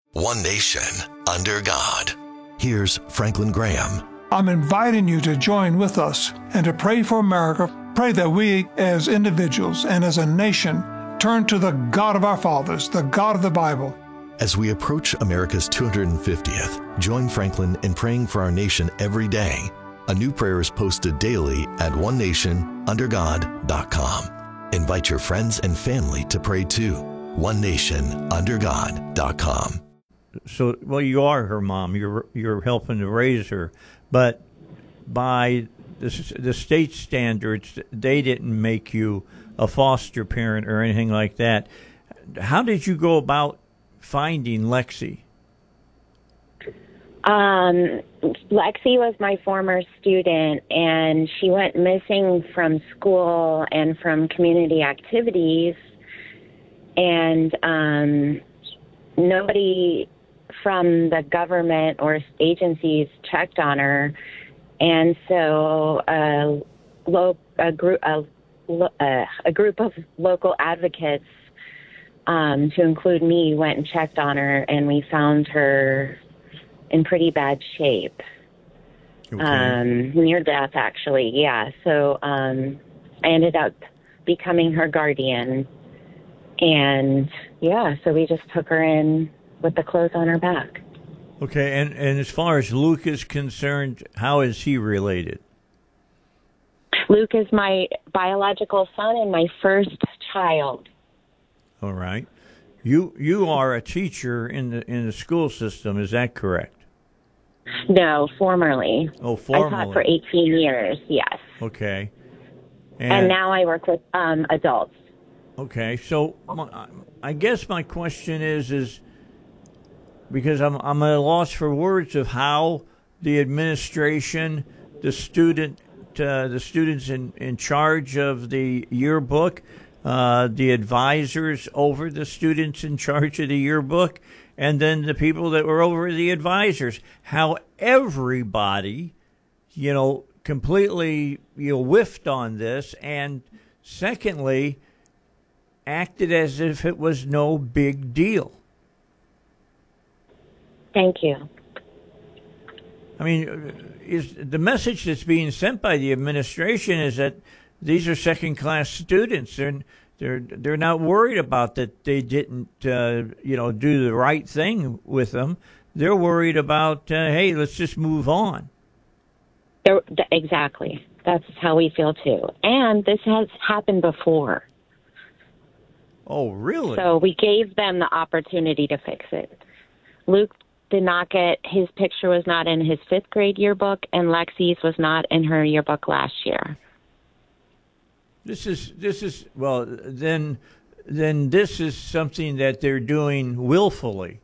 One nation, under God. Here's Franklin Graham. I'm inviting you to join with us and to pray for America. Pray that we, as individuals and as a nation, turn to the God of our fathers, the God of the Bible. As we approach America's 250th, join Franklin in praying for our nation every day. A new prayer is posted daily at onenationundergod.com. Invite your friends and family to pray too. onenationundergod.com. So, well, you are her mom. You're helping to raise her, but by the state standards, they didn't make you a foster parent or anything like that. How did you go about finding Lexi? Lexi was my former student, and she went missing from school and from community activities, and nobody from the government or agencies checked on her, and so a group of local advocates, to include me, went and checked on her, and we found her in pretty bad shape. Okay. Near death, actually, yeah. So I ended up becoming her guardian, and yeah, so we just took her in with the clothes on her back. Okay, and as far as Luke is concerned, how is he related? Luke is my biological son and my first child. All right. You are a teacher in the school system, is that correct? No, formerly. Oh, formerly. I taught for 18 years, yes. Okay. And now I work with adults. Okay, so I guess my question is because I'm at a loss for words of how the administration, the students in charge of the yearbook, the advisors over the students in charge of the yearbook, and then the people that were over the advisors, how everybody, completely, whiffed on this, and secondly, acted as if it was no big deal. Thank you. I mean, is the message that's being sent by the administration is that these are second-class students, and they're not worried about that they didn't, do the right thing with them. They're worried about, hey, let's just move on. Exactly. That's how we feel too. And this has happened before. Oh, really? So we gave them the opportunity to fix it. Luke did not his picture was not in his 5th grade yearbook, and Lexi's was not in her yearbook last year. This is well, then this is something that they're doing willfully.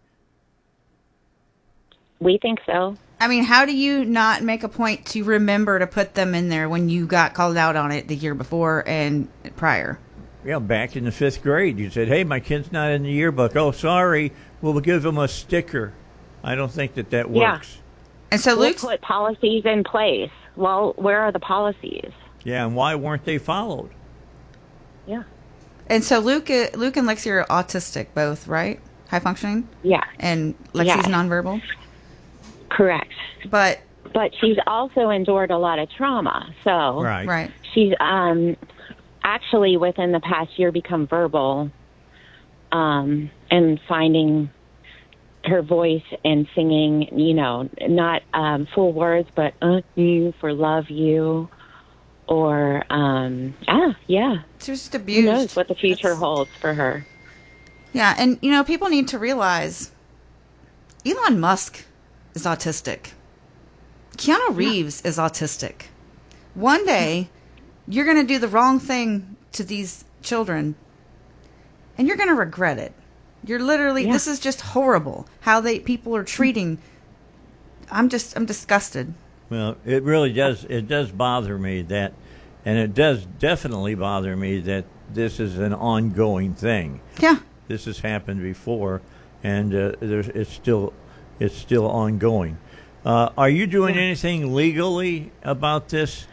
We think so. I mean, how do you not make a point to remember to put them in there when you got called out on it the year before and prior? Yeah, back in the 5th grade, you said, hey, my kid's not in the yearbook. Oh, sorry, we'll give them a sticker. I don't think that works. Yeah. And so Luke put policies in place. Well, where are the policies? Yeah, and why weren't they followed? Yeah. And so Luke and Lexi are autistic both, right? High functioning? Yeah. And Lexi's nonverbal? Correct. But she's also endured a lot of trauma. So right. She's actually within the past year become verbal, and finding her voice and singing, not full words, but you for love you, or yeah. She was just abused. Who knows what the future holds for her? Yeah, and people need to realize Elon Musk is autistic. Keanu Reeves is autistic. One day, you're going to do the wrong thing to these children, and you're going to regret it. You're literally, this is just horrible how people are treating. I'm disgusted. Well, it really does. It does bother me that, and it does definitely bother me that this is an ongoing thing. Yeah. This has happened before, and it's still ongoing. Are you doing anything legally about this?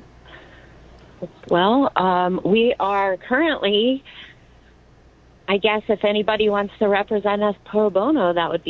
Well, we are currently, I guess if anybody wants to represent us pro bono, that would be